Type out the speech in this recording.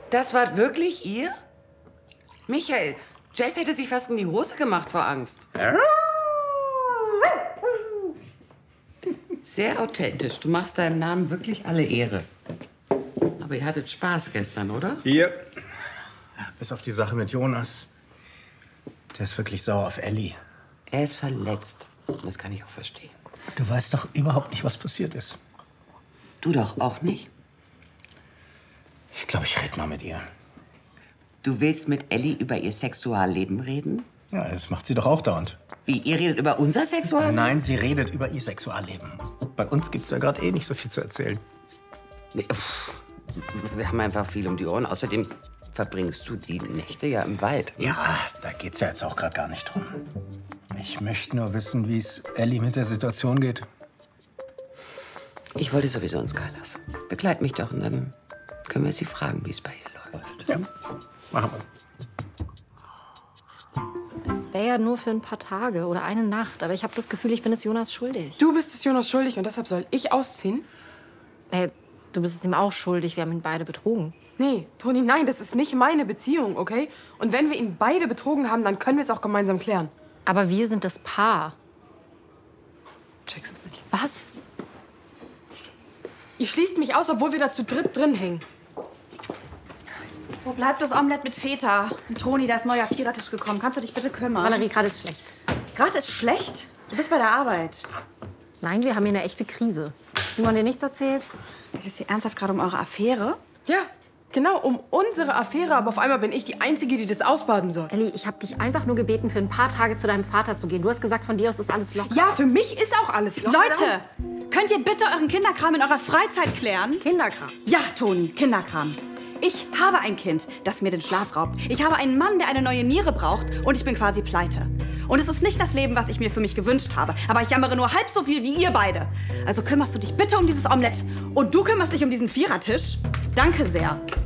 Das war wirklich ihr? Michael, Jess hätte sich fast in die Hose gemacht vor Angst. Sehr authentisch. Du machst deinem Namen wirklich alle Ehre. Aber ihr hattet Spaß gestern, oder? Hier. Bis auf die Sache mit Jonas. Der ist wirklich sauer auf Ellie. Er ist verletzt. Das kann ich auch verstehen. Du weißt doch überhaupt nicht, was passiert ist. Du doch auch nicht? Ich glaube, ich rede mal mit ihr. Du willst mit Ellie über ihr Sexualleben reden? Ja, das macht sie doch auch dauernd. Wie, ihr redet über unser Sexualleben? Nein, sie redet über ihr Sexualleben. Bei uns gibt's ja gerade eh nicht so viel zu erzählen. Nee, wir haben einfach viel um die Ohren. Außerdem verbringst du die Nächte ja im Wald. Ja, da geht's ja jetzt auch gerade gar nicht drum. Ich möchte nur wissen, wie es Ellie mit der Situation geht. Ich wollte sowieso ins Kailas. Begleit mich doch und dann können wir sie fragen, wie es bei ihr läuft. Ja, machen wir. Es wäre ja nur für ein paar Tage oder eine Nacht. Aber ich habe das Gefühl, ich bin es Jonas schuldig. Du bist es Jonas schuldig und deshalb soll ich ausziehen? Hey, du bist es ihm auch schuldig. Wir haben ihn beide betrogen. Nee, Toni, nein, das ist nicht meine Beziehung, okay? Und wenn wir ihn beide betrogen haben, dann können wir es auch gemeinsam klären. Aber wir sind das Paar. Checkst es nicht. Was? Ihr schließt mich aus, obwohl wir da zu dritt drin hängen. Wo bleibt das Omelett mit Feta? Und Toni, da ist ein neuer Vierertisch gekommen. Kannst du dich bitte kümmern? Valerie, gerade ist schlecht. Gerade ist schlecht? Du bist bei der Arbeit. Nein, wir haben hier eine echte Krise. Simon dir nichts erzählt? Geht es hier ernsthaft gerade um eure Affäre? Ja, genau, um unsere Affäre. Aber auf einmal bin ich die Einzige, die das ausbaden soll. Elli, ich habe dich einfach nur gebeten, für ein paar Tage zu deinem Vater zu gehen. Du hast gesagt, von dir aus ist alles locker. Ja, für mich ist auch alles locker. Leute, könnt ihr bitte euren Kinderkram in eurer Freizeit klären? Kinderkram. Ja, Toni, Kinderkram. Ich habe ein Kind, das mir den Schlaf raubt. Ich habe einen Mann, der eine neue Niere braucht. Und ich bin quasi pleite. Und es ist nicht das Leben, was ich mir für mich gewünscht habe. Aber ich jammere nur halb so viel wie ihr beide. Also kümmerst du dich bitte um dieses Omelett. Und du kümmerst dich um diesen Vierertisch. Danke sehr.